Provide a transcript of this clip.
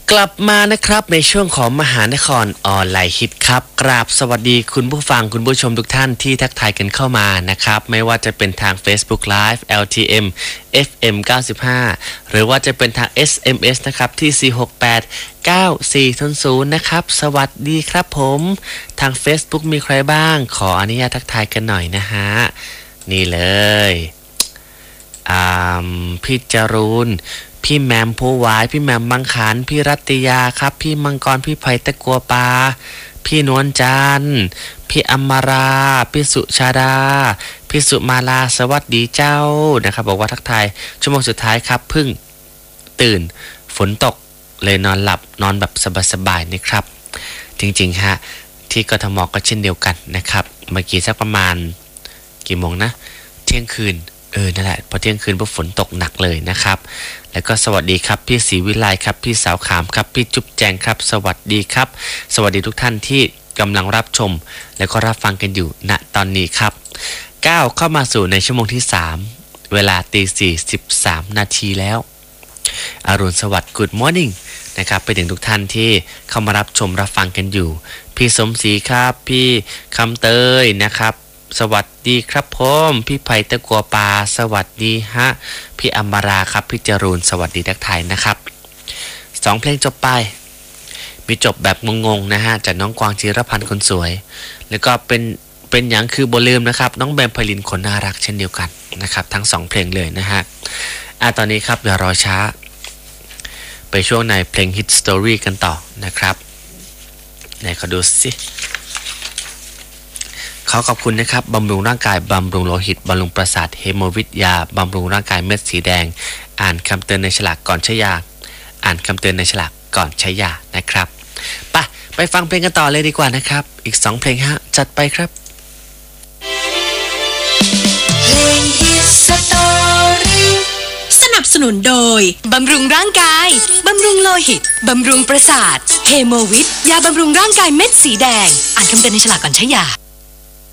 กลับมานะครับในช่วงของมหานครออนไลน์ฮิตครับกราบสวัสดีคุณผู้ฟังคุณผู้ชมทุกท่านที่ทักทายกันเข้ามานะครับไม่ว่าจะเป็นทาง Facebook Live LTM FM 95หรือว่าจะเป็นทาง SMS นะครับที่4689400นะครับสวัสดีครับผมทาง Facebook มีใครบ้างขออนุญาตทักทายกันหน่อยนะฮะนี่เลยพี่จรูนพี่แมมผู้วายพี่แมมมังขันพี่รัตยาครับพี่มังกรพี่ไผ่ตะกัวปาพี่นวลจันทร์พี่อมราพี่สุชาดาพี่สุมาลาสวัสดีเจ้านะครับบอกว่าทักทายชั่วโมงสุดท้ายครับเพิ่งตื่นฝนตกเลยนอนหลับนอนแบบสบายๆนะครับจริงๆฮะที่กทมก็เช่นเดียวกันนะครับเมื่อกี้สักประมาณกี่โมงนะเที่ยงคืนนั่นแหละพอเที่ยงคืนพอฝนตกหนักเลยนะครับแล้วก็สวัสดีครับพี่ศรีวิไลครับพี่สาวขามครับพี่จุ๊บแจงครับสวัสดีครับสวัสดีทุกท่านที่กำลังรับชมและก็รับฟังกันอยู่ณตอนนี้ครับก้าวเข้ามาสู่ในชั่วโมงที่3เวลา4:13 นาทีแล้วอรุณสวัสดิ์ Good Morning นะครับไปถึงทุกท่านที่เข้ามารับชมรับฟังกันอยู่พี่สมศรีครับพี่คำเตยนะครับสวัสดีครับผมพี่ไผ่ตะกัวปาสวัสดีฮะพี่อมราครับพี่จรูนสวัสดีทักทายนะครับ2เพลงจบไปมีจบแบบงงๆนะฮะจากน้องกวางจิรพันธ์คนสวยแล้วก็เป็นอย่างคือบ่ลืมนะครับน้องแบมไพลินคนน่ารักเช่นเดียวกันนะครับทั้ง2เพลงเลยนะฮะตอนนี้ครับอย่ารอช้าไปช่วงในเพลง Hit Story กันต่อนะครับไหนขอดูสิขอขอบคุณนะครับบำรุงร่างกายบำรุงโลหิตบำรุงประสาทเฮโมวิทยาบำรุงร่างกายเม็ดสีแดงอ่านคำเตือนในฉลากก่อนใช้ยาอ่านคำเตือนในฉลากก่อนใช้ยานะครับไปฟังเพลงกันต่อเลยดีกว่านะครับอีก2เพลงฮะจัดไปครับเพลง Hit Story สนับสนุนโดยบำรุงร่างกายบำรุงโลหิตบำรุงประสาทเฮโมวิทยาบำรุงร่างกายเม็ดสีแดงอ่านคำเตือนในฉลากก่อนใช้ยา